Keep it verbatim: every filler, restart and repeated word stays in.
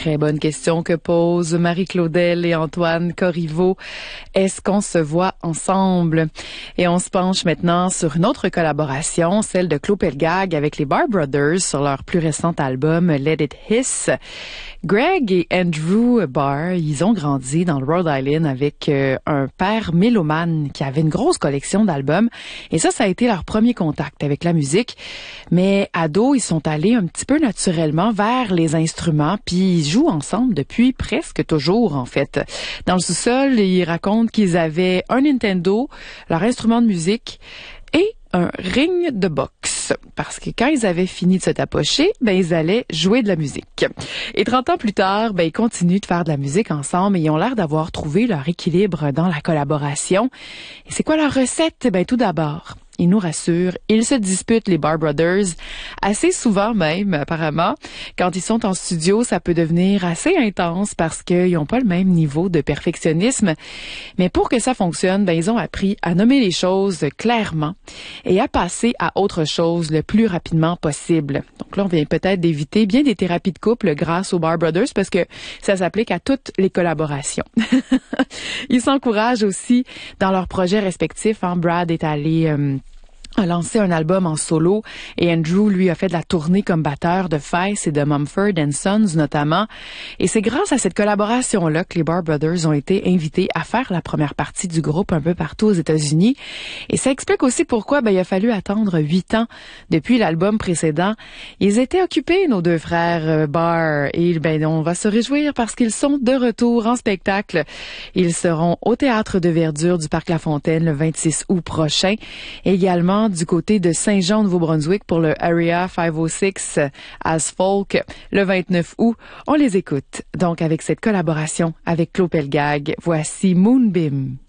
Très bonne question que posent Marie-Claudel et Antoine Corriveau. Est-ce qu'on se voit ensemble? Et on se penche maintenant sur une autre collaboration, celle de Claude Pelgag avec les Barr Brothers sur leur plus récent album Let It Hiss. Greg et Andrew Barr, ils ont grandi dans le Rhode Island avec euh, un père mélomane qui avait une grosse collection d'albums. Et ça, ça a été leur premier contact avec la musique. Mais ados, ils sont allés un petit peu naturellement vers les instruments, puis ils jouent ensemble depuis presque toujours, en fait. Dans le sous-sol, ils racontent qu'ils avaient un Nintendo, leur instrument de musique et un ring de boxe. Parce que quand ils avaient fini de se tapocher, ben, ils allaient jouer de la musique. Et trente ans plus tard, ben, ils continuent de faire de la musique ensemble et ils ont l'air d'avoir trouvé leur équilibre dans la collaboration. Et c'est quoi leur recette? Ben, tout d'abord, ils nous rassurent, ils se disputent, les Barr Brothers, assez souvent même, apparemment. Quand ils sont en studio, ça peut devenir assez intense parce qu'ils n'ont pas le même niveau de perfectionnisme. Mais pour que ça fonctionne, ben, ils ont appris à nommer les choses clairement et à passer à autre chose le plus rapidement possible. Donc là, on vient peut-être d'éviter bien des thérapies de couple grâce aux Barr Brothers parce que ça s'applique à toutes les collaborations. Ils s'encouragent aussi dans leurs projets respectifs. Hein. Brad est allé... Euh, a lancé un album en solo et Andrew, lui, a fait de la tournée comme batteur de Feist et de Mumford and Sons notamment. Et c'est grâce à cette collaboration-là que les Barr Brothers ont été invités à faire la première partie du groupe un peu partout aux États-Unis. Et ça explique aussi pourquoi ben, il a fallu attendre huit ans depuis l'album précédent. Ils étaient occupés, nos deux frères Barr, et ben, on va se réjouir parce qu'ils sont de retour en spectacle. Ils seront au Théâtre de Verdure du Parc La Fontaine le vingt-six août prochain. Également du côté de Saint-Jean, Nouveau-Brunswick pour le Area cinq cent six As Folk le vingt-neuf août. On les écoute. Donc, avec cette collaboration avec Claude Pelgag, voici Moonbeam.